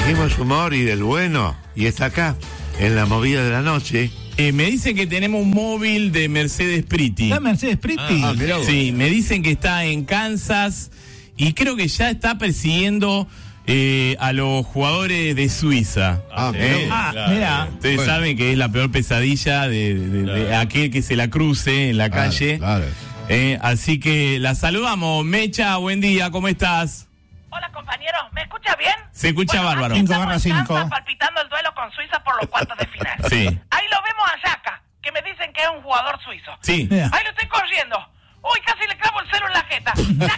Trajimos humor y del bueno, y está acá, en la movida de la noche. Me dicen que tenemos un móvil de Mercedes Priti. ¿Está Mercedes Priti? Sí, me dicen que está en Kansas y creo que ya está persiguiendo a los jugadores de Suiza. Mira. Ustedes saben que es la peor pesadilla de aquel que se la cruce en la calle. Claro. Así que la saludamos. Mecha, buen día, ¿cómo estás? Hola, compañeros, ¿me escucha bien? Se escucha bárbaro. 5/5. Palpitando el duelo con Suiza por los cuartos de final. Sí. Ahí lo vemos a Yaka, que me dicen que es un jugador suizo. Sí. Mira. Ahí lo estoy corriendo. Uy, casi le clavo el celo en la jeta.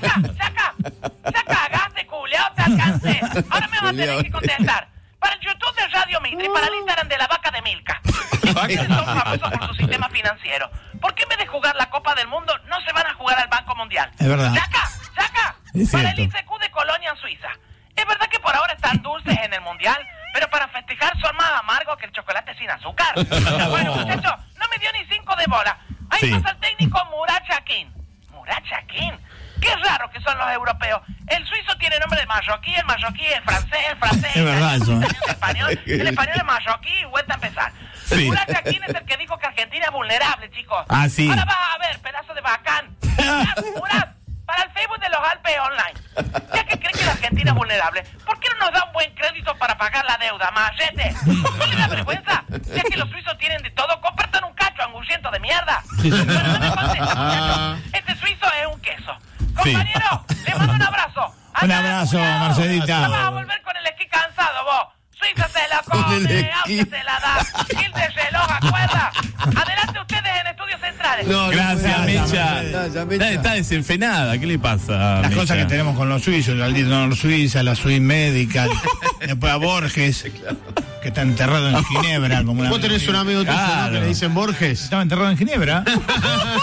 Ya cagaste, culiao, te alcancé. Ahora me vas a tener que contestar. Para el YouTube de Radio Mitre y para el Instagram de la vaca de Milka. Ustedes son famosos por su sistema financiero. ¿Por qué en vez de jugar la Copa del Mundo no se van a jugar al Banco Mundial? Es verdad. Yaka, Es para el cierto. ICQ de Colonia en Suiza. Es verdad que por ahora están dulces en el Mundial, pero para festejar son más amargos que el chocolate sin azúcar. Bueno, muchachos, no me dio ni 5 de bola. Ahí Sí. pasa el técnico Murat Yakin. ¿Murat Yakin? Qué raro que son los europeos. El suizo tiene nombre de marroquí, el marroquí es francés, el francés Es verdad eso, el español es marroquí y vuelta a empezar. Sí. Murat Yakin es el que dijo que Argentina es vulnerable, chicos. Ah, sí. Ahora vas a ver, pedazo de bacán. Murat, para el Facebook de los Alpes Online. Ya que cree que la Argentina es vulnerable, ¿por qué no nos da un buen crédito para pagar la deuda, machete? ¿No le da vergüenza? Ya que los suizos tienen de todo, compartan un cacho angurriento de mierda. Bueno, no me contesta, muchachos. Este suizo es un queso. Compañero, le mando un abrazo. Un abrazo, Marcelita. No vas a volver con el esquí cansado, vos. Suiza se la Con el come, esquí. Austria se la da. Gil de reloj, acuerda. Adelante ustedes en Estudios Centrales. Gracias, Mecha. Ya, Mecha. Está desenfrenada, ¿qué le pasa? Las Mecha? cosas que tenemos con los suizos, la Aldino Suiza, la Swiss Medical, después a Borges, que está enterrado en Ginebra. Como Vos tenés un amigo tuyo, ¿no? Claro. Que le dicen Borges. Estaba enterrado en Ginebra.